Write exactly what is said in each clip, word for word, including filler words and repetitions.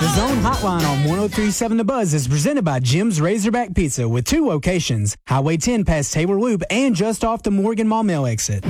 The Zone Hotline on one oh three point seven The Buzz is presented by Jim's Razorback Pizza with two locations, Highway ten past Taylor Loop and just off the Morgan Mall Mill exit.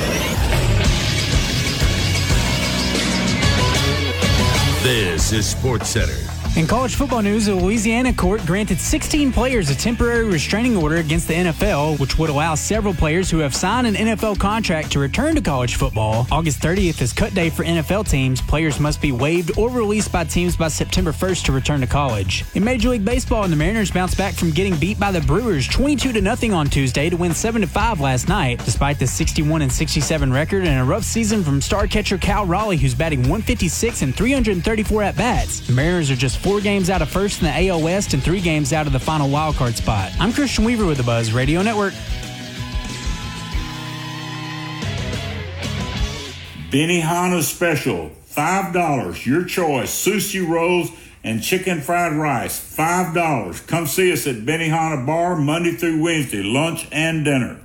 This is Sports Center. In college football news, a Louisiana court granted sixteen players a temporary restraining order against the N F L, which would allow several players who have signed an N F L contract to return to college football. August thirtieth is cut day for N F L teams. Players must be waived or released by teams by September first to return to college. In Major League Baseball, the Mariners bounced back from getting beat by the Brewers twenty-two to nothing on Tuesday to win seven to five last night. Despite the sixty-one and sixty-seven record and a rough season from star catcher Cal Raleigh, who's batting one fifty-six and three hundred thirty-four at-bats, the Mariners are just four games out of first in the A L West and three games out of the final wildcard spot. I'm Christian Weaver with the Buzz Radio Network. Benihana Special, five dollars. Your choice, sushi rolls and chicken fried rice, five dollars. Come see us at Benihana Bar Monday through Wednesday, lunch and dinner.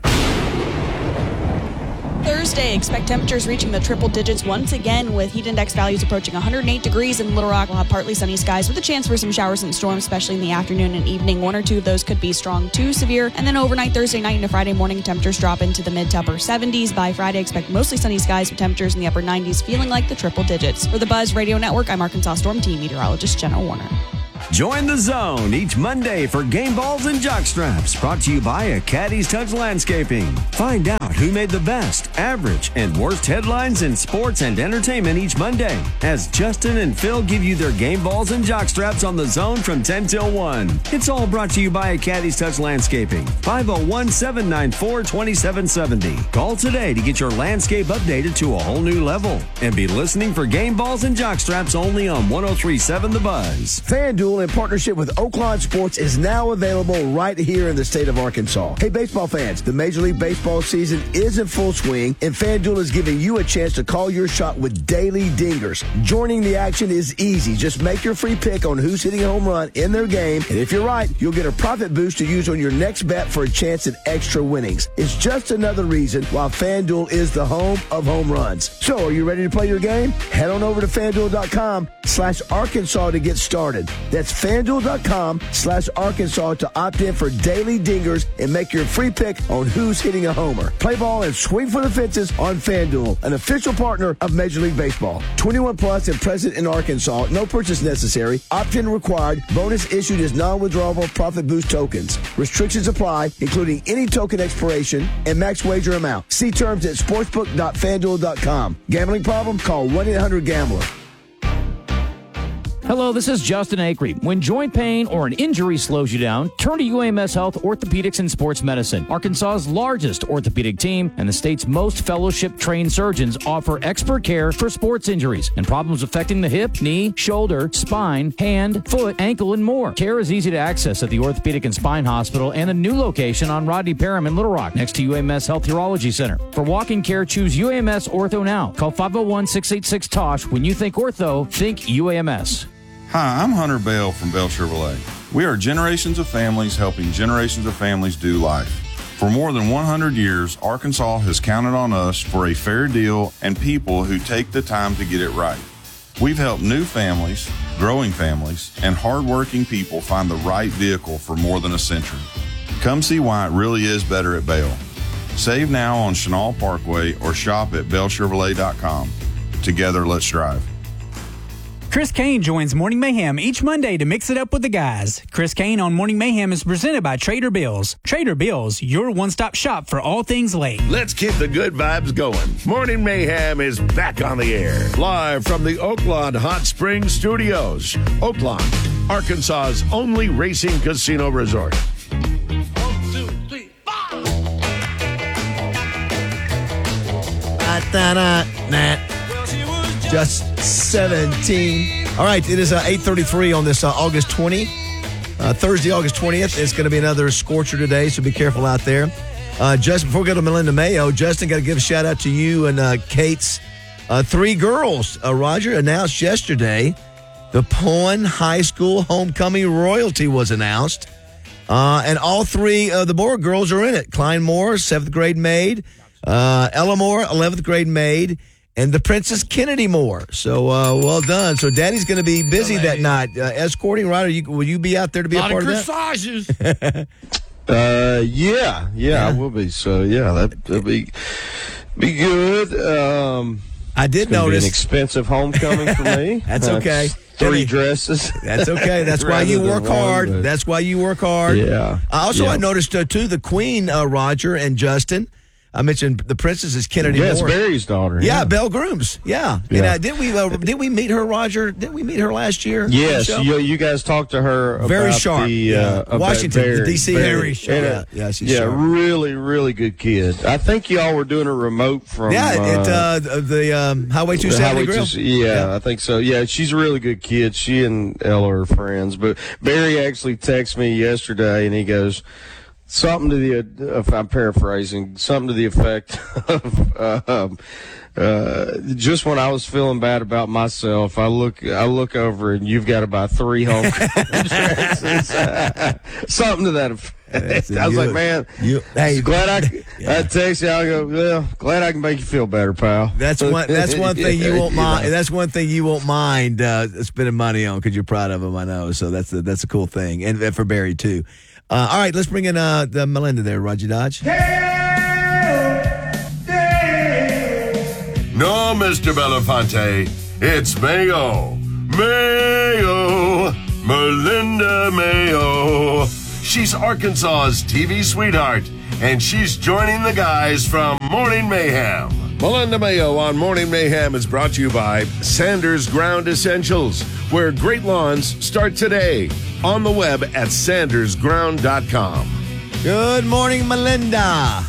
Thursday, expect temperatures reaching the triple digits once again with heat index values approaching one hundred eight degrees in Little Rock. We'll have partly sunny skies with a chance for some showers and storms, especially in the afternoon and evening. One or two of those could be strong to severe. And then overnight Thursday night into Friday morning, temperatures drop into the mid to upper seventies. By Friday, expect mostly sunny skies with temperatures in the upper nineties, feeling like the triple digits. For the Buzz Radio Network, I'm Arkansas Storm Team meteorologist Jenna Warner. Join the Zone each Monday for Game Balls and Jockstraps, brought to you by a Caddy's Touch Landscaping. Find out who made the best, average, and worst headlines in sports and entertainment each Monday, as Justin and Phil give you their Game Balls and Jockstraps on the Zone from ten till one. It's all brought to you by a Caddy's Touch Landscaping. five oh one, seven nine four, two seven seven oh. Call today to get your landscape updated to a whole new level. And be listening for Game Balls and Jockstraps only on one oh three point seven The Buzz. FanDuel, in partnership with Oaklawn Sports, is now available right here in the state of Arkansas. Hey, baseball fans, the Major League Baseball season is in full swing, and FanDuel is giving you a chance to call your shot with daily dingers. Joining the action is easy. Just make your free pick on who's hitting a home run in their game, and if you're right, you'll get a profit boost to use on your next bet for a chance at extra winnings. It's just another reason why FanDuel is the home of home runs. So, are you ready to play your game? Head on over to FanDuel.com slash Arkansas to get started. That's FanDuel.com slash Arkansas to opt in for daily dingers and make your free pick on who's hitting a homer. Play ball and swing for the fences on FanDuel, an official partner of Major League Baseball. twenty-one plus and present in Arkansas. No purchase necessary. Opt-in required. Bonus issued as non-withdrawable profit boost tokens. Restrictions apply, including any token expiration and max wager amount. See terms at sportsbook dot fan duel dot com. Gambling problem? Call one eight hundred gambler. Hello, this is Justin Acree. When joint pain or an injury slows you down, turn to U A M S Health Orthopedics and Sports Medicine. Arkansas's largest orthopedic team and the state's most fellowship-trained surgeons offer expert care for sports injuries and problems affecting the hip, knee, shoulder, spine, hand, foot, ankle, and more. Care is easy to access at the Orthopedic and Spine Hospital and a new location on Rodney Parham in Little Rock, next to U A M S Health Urology Center. For walking care, choose U A M S Ortho now. Call five oh one, six eight six, T O S H. When you think ortho, think U A M S. Hi, I'm Hunter Bell from Bell Chevrolet. We are generations of families helping generations of families do life. For more than one hundred years, Arkansas has counted on us for a fair deal and people who take the time to get it right. We've helped new families, growing families, and hardworking people find the right vehicle for more than a century. Come see why it really is better at Bell. Save now on Chenal Parkway or shop at bell chevrolet dot com. Together, let's drive. Chris Kane joins Morning Mayhem each Monday to mix it up with the guys. Chris Kane on Morning Mayhem is presented by Trader Bill's. Trader Bill's, your one-stop shop for all things late. Let's keep the good vibes going. Morning Mayhem is back on the air. Live from the Oaklawn Hot Springs Studios. Oaklawn, Arkansas's only racing casino resort. One, two, three, four. Da-da-da, nah. Just seventeen. All right, it is uh, eight thirty-three on this uh, August twentieth. Uh, Thursday, August twentieth. It's going to be another scorcher today, so be careful out there. Uh, just before we go to Melinda Mayo, Justin, got to give a shout out to you and uh, Kate's uh, three girls. Uh, Roger announced yesterday the Poen High School homecoming royalty was announced. Uh, and all three of the Moore girls are in it. Klein Moore, seventh grade maid. Uh, Ella Moore, eleventh grade maid. and the Princess Kennedy Moore. So uh, well done. So Daddy's going to be busy that night uh, escorting. Right? Are you, will you be out there to be a, a part of of corsages. that? Uh, yeah, yeah, yeah, I will be. So yeah, that, that'll be be good. Um, I did it's gonna notice be an expensive homecoming for me. That's okay. Three Jimmy, dresses. That's okay. That's why you work hard. One, That's why you work hard. Yeah. Uh, also, yeah. I noticed uh, too the Queen, uh, Roger and Justin. I mentioned the Princess is Kennedy Yeah, it's Moore. Barry's daughter. Yeah, Yeah, Belle Grooms. Yeah, Yeah. and uh, did we uh, did we meet her, Roger? Did we meet her last year? Yes, on the show? you, you guys talked to her about Very sharp. the Yeah. uh, about Washington, the Barry, D C Barry. Very sharp. And, uh, Yeah, yeah, she's yeah, sharp. really, really good kid. I think y'all were doing a remote from Yeah, at uh, uh, the um, Highway two the seventy Highway Grill. two- yeah, I think so. Yeah, she's a really good kid. She and Ella are friends. But Barry actually texted me yesterday, and he goes, something to the, if I'm paraphrasing, something to the effect of, uh, um, uh, just when I was feeling bad about myself, I look, I look over and you've got about three home dresses. Something to that effect. I was you, like, man, you, hey, glad I, yeah. I text you. I go, well, glad I can make you feel better, pal. That's one. That's one thing you won't You mind. know. That's one thing you won't mind uh, spending money on because you're proud of them. I know. So that's a, that's a cool thing, and, and for Barry too. Uh, all right, let's bring in uh, the Melinda there, Roger Dodge. No, Mister Belafonte, it's Mayo. Mayo. Melinda Mayo. She's Arkansas's T V sweetheart, and she's joining the guys from Morning Mayhem. Melinda Mayo on Morning Mayhem is brought to you by Sanders Ground Essentials, where great lawns start today. On the web at sanders ground dot com. Good morning, Melinda.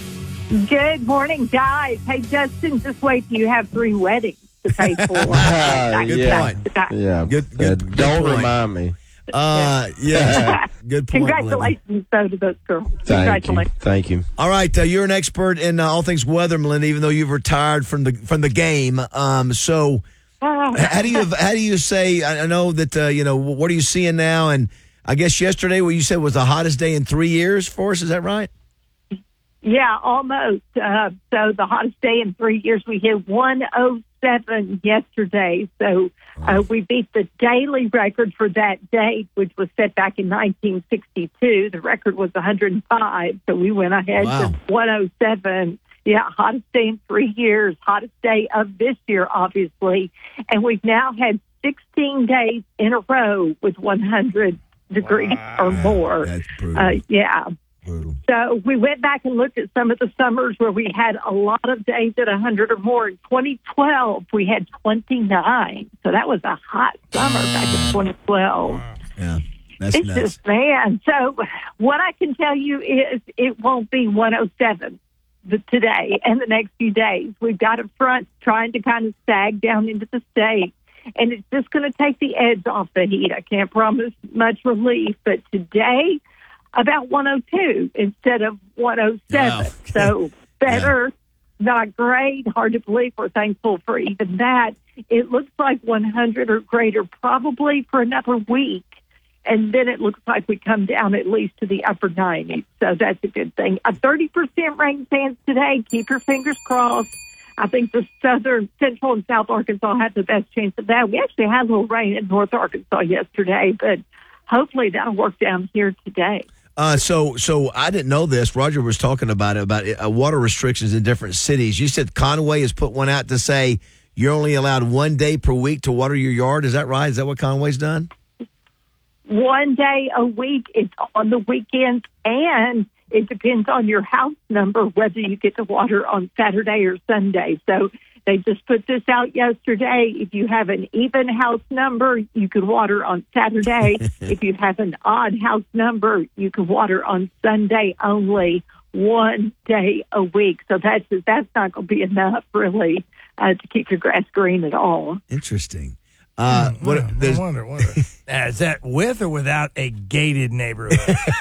Good morning, guys. Hey, Justin, just wait till you have three weddings to pay for. Uh, Good yeah, point. yeah. Good- Uh, good- good don't point. remind me. Uh, yeah, good point. Melinda. Congratulations, though, to those girls. Thank you. Congratulations. Thank you. All right, uh, you're an expert in uh, all things weather, Melinda. Even though you've retired from the from the game, um, so Oh. how do you how do you say? I I know that uh, you know what are you seeing now, and I guess yesterday what you said was the hottest day in three years for us. Is that right? Yeah, almost. Uh, so the hottest day in three years, we hit one oh seven yesterday. So uh, we beat the daily record for that date, which was set back in nineteen sixty-two. The record was one hundred five. So we went ahead Wow. to one oh seven. Yeah, hottest day in three years, hottest day of this year, obviously. And we've now had sixteen days in a row with one hundred degrees or more. That's brutal. Uh, yeah. brutal. So we went back and looked at some of the summers where we had a lot of days at one hundred or more. In twenty twelve, we had twenty-nine. So that was a hot summer back in twenty twelve. Yeah, that's It's nuts. just, man. So what I can tell you is it won't be one oh seven the, today and the next few days. We've got a front trying to kind of sag down into the state, and it's just going to take the edge off the heat. I can't promise much relief, but today, about one oh two instead of one oh seven. Wow. So better, not great. Hard to believe. We're thankful for even that. It looks like one hundred or greater probably for another week. And then it looks like we come down at least to the upper nineties. So that's a good thing. A thirty percent rain chance today. Keep your fingers crossed. I think the southern, central, and south Arkansas have the best chance of that. We actually had a little rain in north Arkansas yesterday, but hopefully that'll work down here today. Uh, so, so I didn't know this. Roger was talking about it, about uh, water restrictions in different cities. You said Conway has put one out to say you're only allowed one day per week to water your yard. Is that right? Is that what Conway's done? One day a week. It's on the weekends, and it depends on your house number whether you get to water on Saturday or Sunday. So they just put this out yesterday. If you have an even house number, you can water on Saturday. If you have an odd house number, you can water on Sunday only, one day a week. So that's that's not going to be enough, really, uh, to keep your grass green at all. Interesting. Uh, Hmm, what, I there's, wonder, wonder. Uh, is that with or without a gated neighborhood?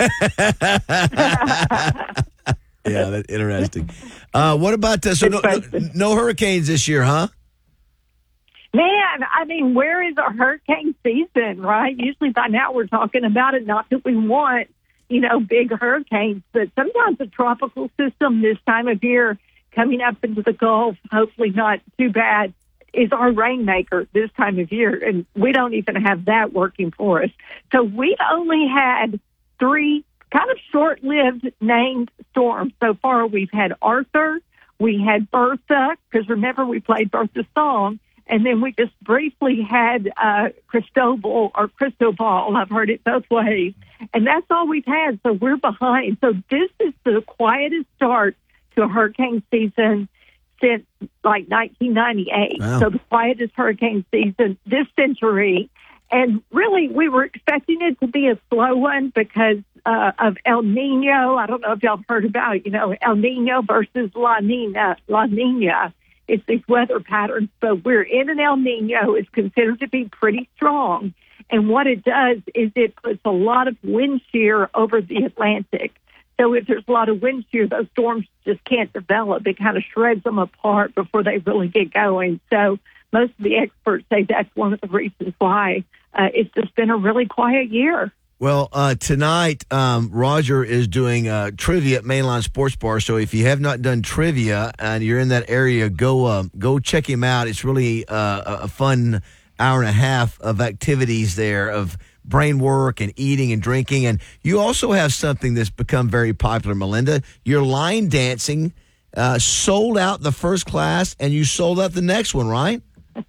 yeah, that's interesting. Uh, what about uh, so no, no, no hurricanes this year, huh? Man, I mean, where is our hurricane season, right? Usually by now we're talking about it, not that we want, you know, big hurricanes, but sometimes a tropical system this time of year coming up into the Gulf, hopefully not too bad, is our rainmaker this time of year, and we don't even have that working for us. So we've only had three kind of short-lived named storms so far. We've had Arthur, we had Bertha, because remember we played Bertha's song, and then we just briefly had uh, Cristobal or Cristobal. I've heard it both ways, and that's all we've had. So we're behind. So this is the quietest start to a hurricane season since like nineteen ninety-eight. Wow. So the quietest hurricane season this century. And really, we were expecting it to be a slow one because uh, of El Nino. I don't know if y'all have heard about, you know, El Nino versus La Nina. La Nina. It's these weather patterns. But we're in an El Nino. It's considered to be pretty strong. And what it does is it puts a lot of wind shear over the Atlantic. So if there's a lot of wind shear, those storms just can't develop. It kind of shreds them apart before they really get going. So most of the experts say that's one of the reasons why uh, it's just been a really quiet year. Well, uh, tonight, um, Roger is doing uh, trivia at Mainline Sports Bar. So if you have not done trivia and you're in that area, go uh, go check him out. It's really uh, a fun hour and a half of activities there of brain work and eating and drinking. And you also have something that's become very popular, Melinda. Your line dancing uh, sold out the first class, and you sold out the next one, right?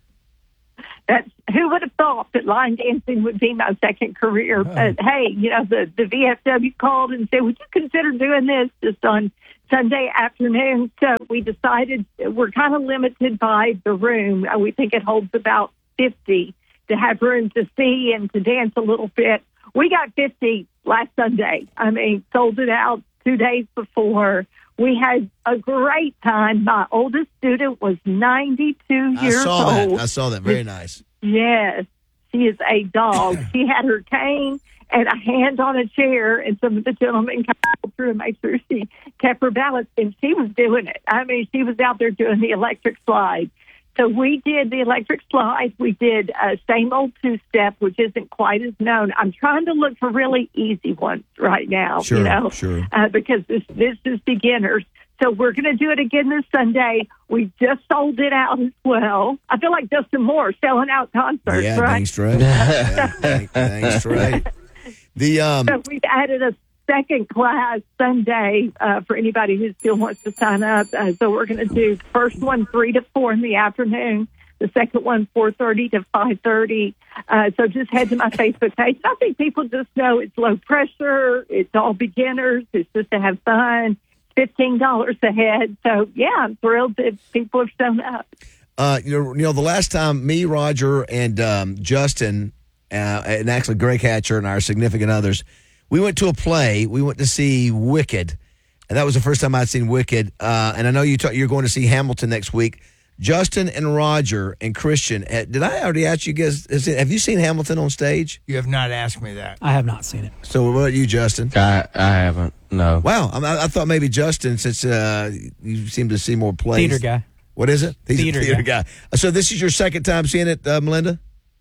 That's, who would have thought that line dancing would be my second career? Oh. But hey, you know, the, the V F W called and said, would you consider doing this just on Sunday afternoon? So we decided we're kind of limited by the room. We think it holds about fifty to have room to see and to dance a little bit. We got fifty last Sunday. I mean, sold it out two days before. We had a great time. My oldest student was ninety-two I years saw old. that. I saw that. Very nice. Yes, she is a dog. She had her cane and a hand on a chair, and some of the gentlemen came through and made sure she kept her balance, and she was doing it. I mean, she was out there doing the electric slide. So we did the electric slide. We did uh, same old two-step, which isn't quite as known. I'm trying to look for really easy ones right now, Sure, you know, sure. uh, because this this is beginners. So we're going to do it again this Sunday. We just sold it out as well. I feel like Justin Moore selling out concerts, Yeah, right? dang straight. yeah, dang, dang straight. The um, So we've added a second class Sunday uh, for anybody who still wants to sign up. Uh, so we're going to do first one three to four in the afternoon, the second one four thirty to five thirty. Uh, so just head to my Facebook page. I think people just know it's low pressure. It's all beginners. It's just to have fun. fifteen dollars a head. So yeah, I'm thrilled that people have shown up. Uh, you know, you know, the last time me, Roger, and um, Justin, uh, and actually Greg Hatcher and our significant others, we went to a play. We went to see Wicked, and that was the first time I'd seen Wicked. Uh, and I know you ta- you're going to see Hamilton next week. Justin and Roger and Christian, uh, did I already ask you guys? Is it, have you seen Hamilton on stage? You have not asked me that. I have not seen it. So what about you, Justin? I I haven't. No. Wow, I, I thought maybe Justin, since uh, you seem to see more plays. Theater guy. What is it? He's Theater a theater guy. guy. So this is your second time seeing it, uh, Melinda?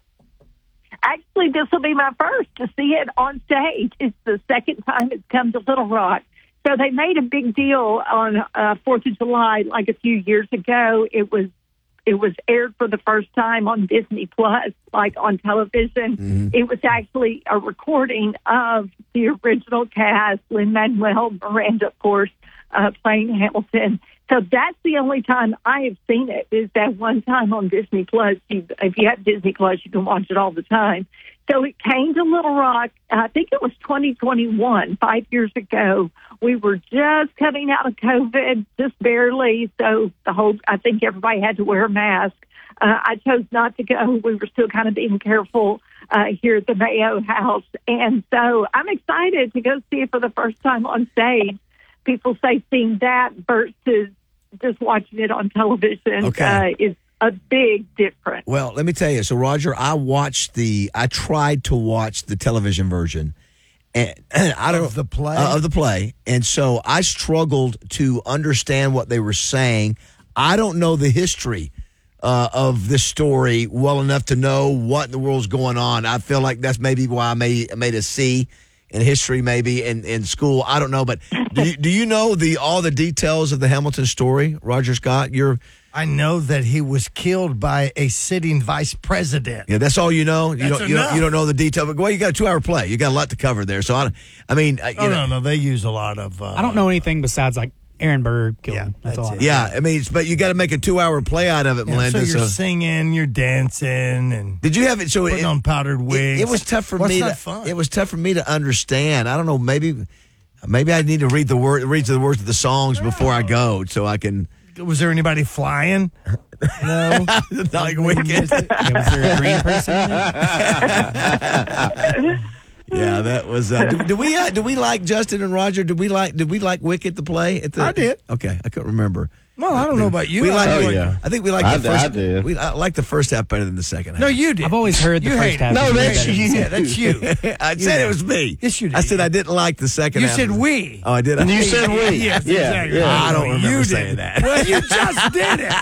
Actually, this will be my first to see it on stage. It's the second time it's come to Little Rock. So they made a big deal on uh, Fourth of July, like a few years ago. It was it was aired for the first time on Disney Plus, like on television. Mm-hmm. It was actually a recording of the original cast, Lin-Manuel Miranda, of course, uh, playing Hamilton. So that's the only time I have seen it, is that one time on Disney Plus. You, if you have Disney Plus, you can watch it all the time. So it came to Little Rock, I think it was twenty twenty-one, five years ago. We were just coming out of COVID, just barely. So the whole, I think everybody had to wear a mask. Uh, I chose not to go. We were still kind of being careful uh, here at the Mayo House. And so I'm excited to go see it for the first time on stage. People say seeing that versus just watching it on television Okay. uh, is a big difference. Well, let me tell you. So, Roger, I watched the, I tried to watch the television version. And, and I don't Of the play? uh, of the play, and so I struggled to understand what they were saying. I don't know the history uh, of this story well enough to know what in the world's going on. I feel like that's maybe why I made I made a C in history, maybe in, in school. I don't know, but do you, do you know the all the details of the Hamilton story, Roger Scott? You're I know that he was killed by a sitting vice president. Yeah, that's all you know. You That's don't, you don't. enough. You don't know the detail. But well, you got a two-hour play. You got a lot to cover there. So I, don't- I mean, I- you Oh, know, no, no. They use a lot of. Uh, I don't know anything besides like Aaron Burr killed him. That's, all. I know. yeah. I mean, it's, but you got to make a two-hour play out of it, Yeah, Melinda. so you're so- singing, you're dancing, and Did you have it? So putting it, on powdered it, wigs. it was tough for Well, it's me. not To, fun. It was tough for me to understand. I don't know. Maybe, maybe I need to read the word, read the words of the songs before I go, so I can. Was there anybody flying? No, Not like Wicked. Yeah, was there a green person in it? Yeah, that was. Uh, do, do we? Uh, do we like Justin and Roger? Did we like? Did we like Wicked to play? At the, I did. Okay, I couldn't remember. Well, I don't know about you. We like, Oh, yeah. I think we like I the d- first. I did. We I like the first half better than the second half. No, you did. I've always heard the You first hate it. half. No, is that's better. you. Yeah, that's you. I said it was me. Yes, you did. I said I didn't like the second You half. said we. Oh, I did. And you said we. Yes, Yeah, exactly. yeah. I don't remember you saying did. that. Well, you just did it.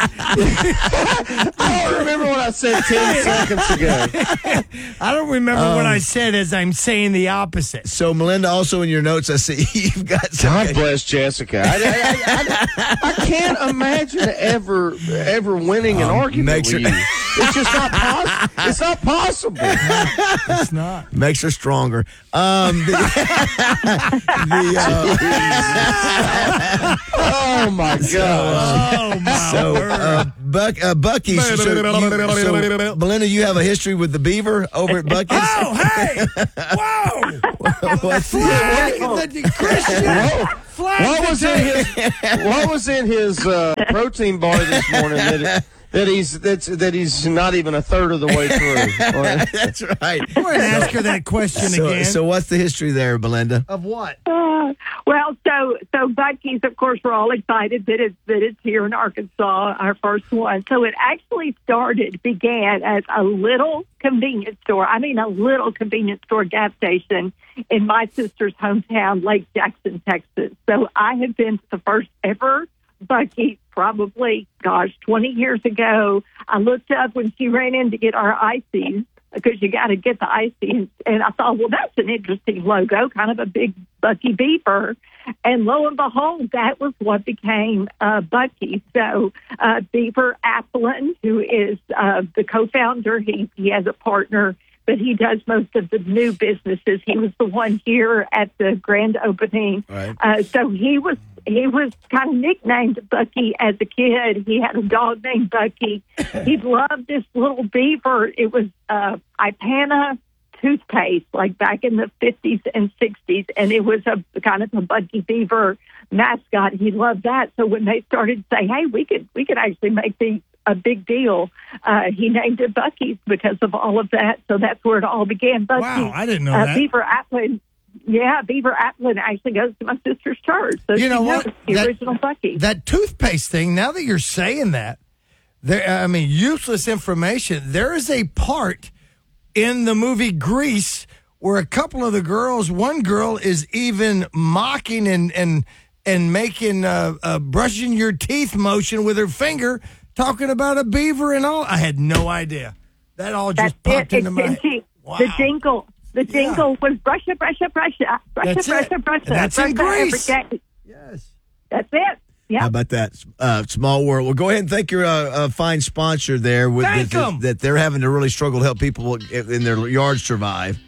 I don't remember what I said ten seconds ago. I don't remember Um, what I said as I'm saying the opposite. So, Melinda, also in your notes, I see you've got some. God bless Jessica. I, I, I, I can't imagine ever ever winning an Um, argument makes with her- you. It's just not possible. It's not possible. It's not. Makes her stronger. Um, the, the, uh, Oh my God. Oh, my so, word. uh, Buck, uh, Bucky. So, so, you, so, Melinda, you have a history with the Beaver over at Bucky's. Oh, hey! Whoa! What's the, Flag the Christian! Flag What was the in his What was in his uh, protein bar this morning that that he's that's that he's not even a third of the way through? That's right. Go ahead and ask her that question So, again. so what's the history there, Belinda? of what? Uh, well, so so Bucky's, of course, we're all excited that it's that it's here in Arkansas, our first one. So it actually started, began as a little convenience store. I mean, a little convenience store gas station in my sister's hometown, Lake Jackson, Texas. So I have been to the first ever Bucky's probably, gosh, twenty years ago. I looked up when she ran in to get our ices, because you got to get the ices. And I thought, well, that's an interesting logo, kind of a big Bucky beaver. And lo and behold, that was what became uh, Bucky. So uh, Beaver Applin, who is uh, the co-founder, he, he has a partner, but he does most of the new businesses. He was the one here at the grand opening. Right. Uh, so he was he was kind of nicknamed Bucky as a kid. He had a dog named Bucky. He loved this little beaver. It was uh, Ipana toothpaste, like back in the fifties and sixties, and it was a kind of a Bucky Beaver mascot. He loved that. So when they started to say, "Hey, we could we could actually make the a big deal," uh, he named it Bucky's because of all of that. So that's where it all began. Bucky, Wow, I didn't know uh, that. Beaver Applin. Yeah, Beaver Applin actually goes to my sister's church. So You know she what? knows the That- original Bucky. That toothpaste thing, now that you're saying that, there, I mean, useless information. There is a part in the movie Grease where a couple of the girls, one girl is even mocking and and and making uh, uh, brushing your teeth motion with her finger, talking about a beaver and all. I had no idea. That all That's just popped it. into my It's- head. Wow. The jingle. The jingle was brush it, brush it, brush it, brush That's it, brush it. it, brush it. And that's brush in it every Grease. day. Yes. That's it. Yeah. How about that? Uh, small world. Well, go ahead and thank your uh, uh, fine sponsor there. With Thank that, 'em. that they're having to really struggle to help people in their yards survive.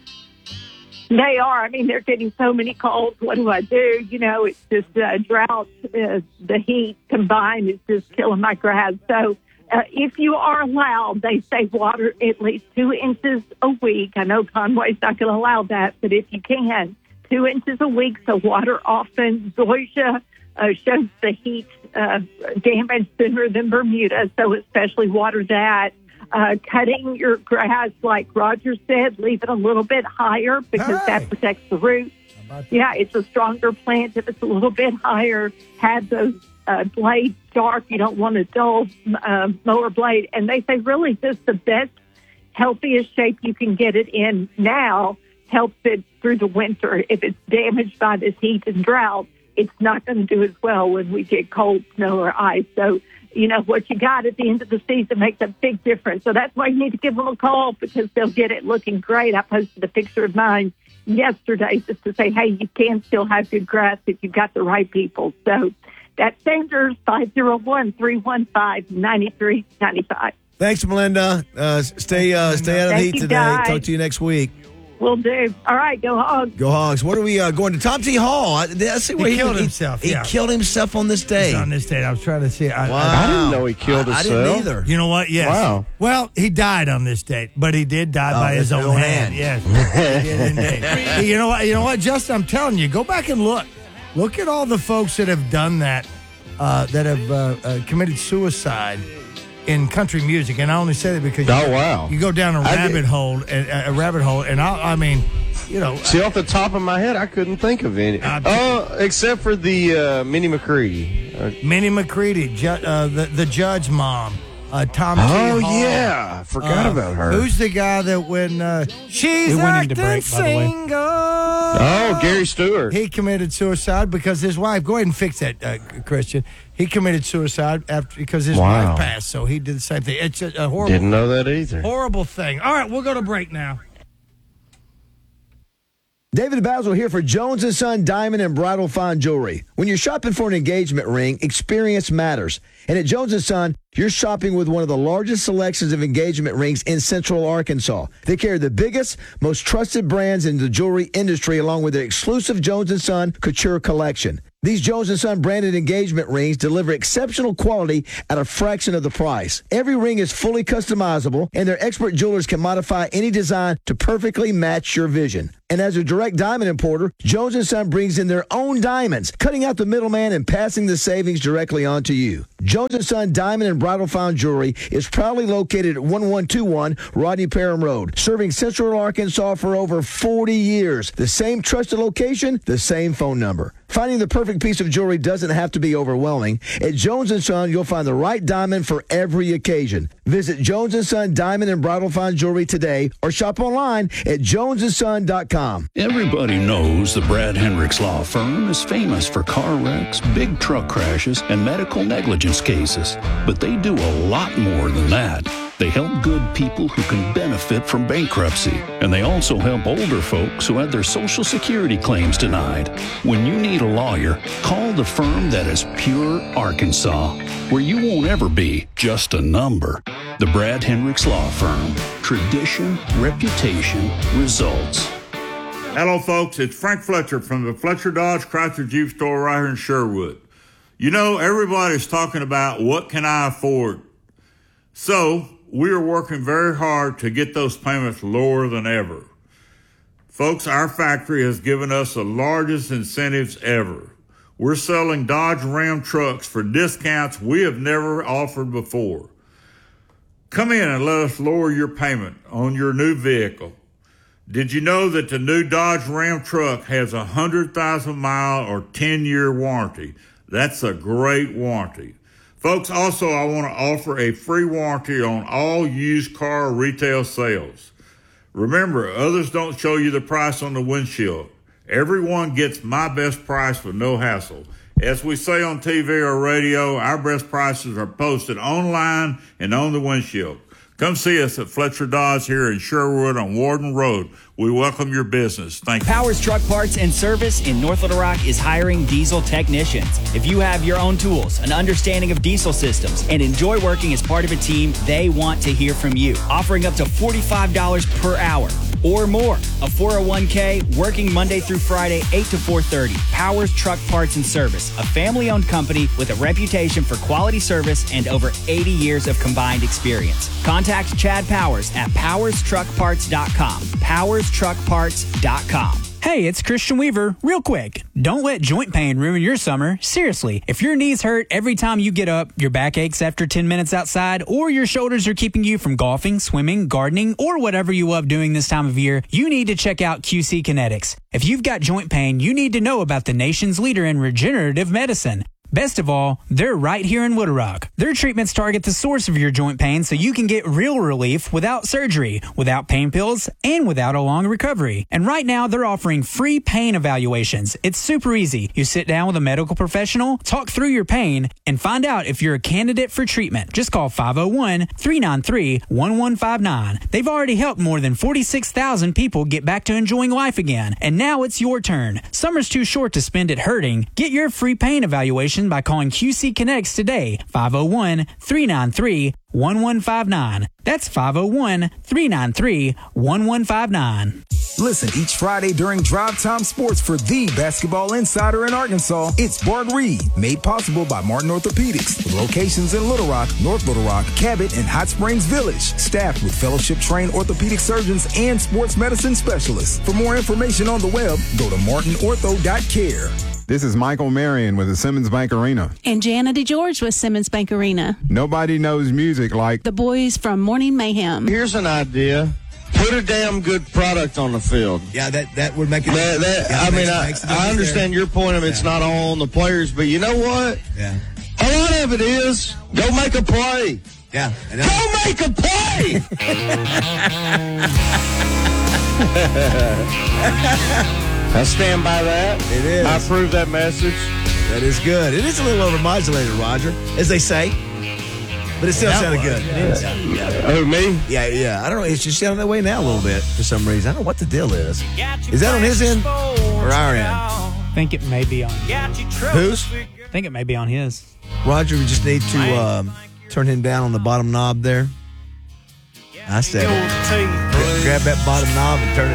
They are. I mean, they're getting so many calls. What do I do? You know, it's just uh, drought, uh, the heat combined is just killing my grass. So uh, if you are allowed, they say water at least two inches a week. I know Conway's not going to allow that, but if you can, two inches a week, so water often. Zoysia uh, shows the heat uh, damage sooner than Bermuda, so especially water that. Uh, cutting your grass, like Roger said, leave it a little bit higher because Hey. that protects the roots. Yeah, it's a stronger plant if it's a little bit higher. Have those uh, blades sharp. You don't want a dull uh, mower blade. And they say really just the best, healthiest shape you can get it in now helps it through the winter. If it's damaged by this heat and drought, it's not going to do as well when we get cold, snow, or ice. So you know, what you got at the end of the season makes a big difference. So that's why you need to give them a call, because they'll get it looking great. I posted a picture of mine yesterday just to say, hey, you can still have good grass if you've got the right people. So that's Sanders, five oh one, three one five, nine three nine five. Thanks, Melinda. Uh, stay uh, stay out of the Thank heat you, today. guys. Talk to you next week. Will do. All right, go Hogs. Go Hogs. What are we uh, going to? Tom T. Hall. I, I see where He he, killed he- himself, He, yeah. killed himself on this day. It's on this date. I was trying to see. I, Wow. I, I didn't know he killed I, I himself. didn't either. You know what? Yes. Wow. Well, he died on this date, but he did die Oh, by his his own own hand. hand. Yes. He did indeed. Hey, you know what? You know what, Justin? I'm telling you, go back and look. Look at all the folks that have done that, uh, that have uh, uh, committed suicide in country music, and I only say that because you, Oh, wow. you go down a I rabbit did- hole, and uh, a rabbit hole, and I, I mean, you know, See, off the top of my head, I couldn't think of any. Uh, Uh, except for the uh, Minnie McCready. Uh, Minnie McCready, ju- uh, the the judge mom, uh, Tom T. oh, Hall. yeah. I forgot Uh, about her. Who's the guy that when uh, she's We went into acting break, by the way. single? Oh, Gary Stewart. He committed suicide because his wife. Go ahead and fix that, uh, Christian. He committed suicide after because his Wow. wife passed. So he did the same thing. It's a, a horrible, Didn't know that either. horrible thing. All right, we'll go to break now. David Basil here for Jones and Son Diamond and Bridal Fine Jewelry. When you're shopping for an engagement ring, experience matters. And at Jones and Son, you're shopping with one of the largest selections of engagement rings in Central Arkansas. They carry the biggest, most trusted brands in the jewelry industry, along with their exclusive Jones and Son Couture collection. These Jones and Son branded engagement rings deliver exceptional quality at a fraction of the price. Every ring is fully customizable, and their expert jewelers can modify any design to perfectly match your vision. And as a direct diamond importer, Jones and Son brings in their own diamonds, cutting out the middleman and passing the savings directly on to you. Jones and Son Diamond and Bridal Fine Jewelry is proudly located at one one two one Rodney Parham Road, serving Central Arkansas for over forty years. The same trusted location, the same phone number. Finding the perfect piece of jewelry doesn't have to be overwhelming. At Jones and Son, you'll find the right diamond for every occasion. Visit Jones and Son Diamond and Bridal Fine Jewelry today or shop online at jones and son dot com. Everybody knows the Brad Hendricks Law Firm is famous for car wrecks, big truck crashes, and medical negligence cases. But they do a lot more than that. They help good people who can benefit from bankruptcy. And they also help older folks who had their Social Security claims denied. When you need a lawyer, call the firm that is pure Arkansas, where you won't ever be just a number. The Brad Hendricks Law Firm. Tradition, reputation, results. Hello, folks. It's Frank Fletcher from the Fletcher Dodge Chrysler Jeep store right here in Sherwood. You know, everybody's talking about what can I afford. So we are working very hard to get those payments lower than ever. Folks, our factory has given us the largest incentives ever. We're selling Dodge Ram trucks for discounts we have never offered before. Come in and let us lower your payment on your new vehicle. Did you know that the new Dodge Ram truck has a one hundred thousand mile or ten year warranty? That's a great warranty. Folks, also I want to offer a free warranty on all used car retail sales. Remember, others don't show you the price on the windshield. Everyone gets my best price with no hassle. As we say on T V or radio, our best prices are posted online and on the windshield. Come see us at Fletcher Dodge here in Sherwood on Warden Road. We welcome your business. Thank you. Powers Truck Parts and Service in North Little Rock is hiring diesel technicians. If you have your own tools, an understanding of diesel systems, and enjoy working as part of a team, they want to hear from you. Offering up to forty-five dollars per hour or more. A four oh one k, working Monday through Friday, eight to four thirty. Powers Truck Parts and Service, a family-owned company with a reputation for quality service and over eighty years of combined experience. Contact Chad Powers at powers truck parts dot com. powers truck parts dot com. Hey, it's Christian Weaver. Real quick, don't let joint pain ruin your summer. Seriously, if your knees hurt every time you get up, your back aches after ten minutes outside, or your shoulders are keeping you from golfing, swimming, gardening, or whatever you love doing this time of year, you need to check out Q C Kinetics. If you've got joint pain, you need to know about the nation's leader in regenerative medicine. Best of all, they're right here in Little Rock. Their treatments target the source of your joint pain so you can get real relief without surgery, without pain pills, and without a long recovery. And right now, they're offering free pain evaluations. It's super easy. You sit down with a medical professional, talk through your pain, and find out if you're a candidate for treatment. Just call five oh one, three nine three, one one five nine. They've already helped more than forty-six thousand people get back to enjoying life again. And now it's your turn. Summer's too short to spend it hurting. Get your free pain evaluation by calling Q C Connects today. five oh one, three nine three, one one five nine. That's five oh one, three nine three, one one five nine. Listen each Friday during Drive Time Sports for the basketball insider in Arkansas. It's Bart Reed, made possible by Martin Orthopedics, with locations in Little Rock, North Little Rock, Cabot, and Hot Springs Village. Staffed with fellowship-trained orthopedic surgeons and sports medicine specialists. For more information on the web, go to martin ortho dot care. This is Michael Marion with the Simmons Bank Arena. And Jana DeGeorge with Simmons Bank Arena. Nobody knows music like the boys from Morning Mayhem. Here's an idea. Put a damn good product on the field. Yeah, that, that would make it. That, that, yeah, I mean, makes, I, makes I understand there. your point of it's yeah. not all on the players, but you know what? Yeah. A lot of it is go make a play. Yeah. Go make a play! I stand by that. It is. I approve that message. That is good. It is a little overmodulated, Roger, as they say. But it still that sounded was. good. It is. Yeah. Yeah. Oh, me? Yeah, yeah. I don't know. It's just sounding that way now a little bit for some reason. I don't know what the deal is. Is that on his end or our end? I think it may be on his. Whose? I think it may be on his. Roger, we just need to um, turn him down on the bottom knob there. I said it. Grab that bottom knob and turn it